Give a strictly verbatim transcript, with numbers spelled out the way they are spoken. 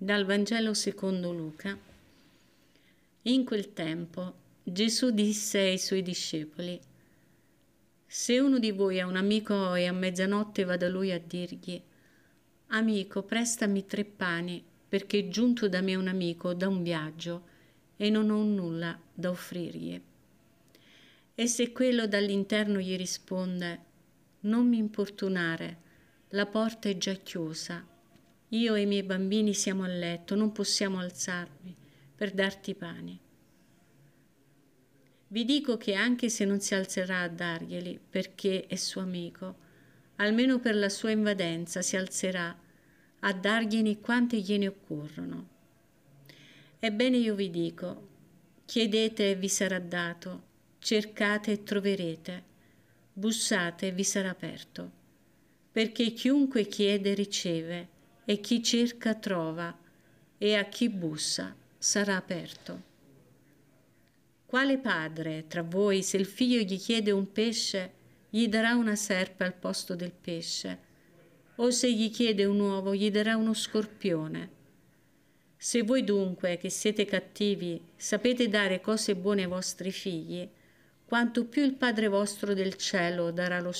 Dal Vangelo secondo Luca. In quel tempo Gesù disse ai suoi discepoli: se uno di voi ha un amico e a mezzanotte va da lui a dirgli: amico, prestami tre pani, perché è giunto da me un amico da un viaggio e non ho nulla da offrirgli. E se quello dall'interno gli risponde: non mi importunare, la porta è già chiusa, io e i miei bambini siamo a letto, non possiamo alzarmi per darti i pani. Vi dico che anche se non si alzerà a darglieli perché è suo amico, almeno per la sua invadenza si alzerà a dargliene quante gliene occorrono. Ebbene io vi dico, chiedete e vi sarà dato, cercate e troverete, bussate e vi sarà aperto, perché chiunque chiede riceve, e chi cerca trova, e a chi bussa sarà aperto. Quale padre tra voi, se il figlio gli chiede un pesce, gli darà una serpe al posto del pesce? O se gli chiede un uovo, gli darà uno scorpione? Se voi dunque, che siete cattivi, sapete dare cose buone ai vostri figli, quanto più il Padre vostro del cielo darà lo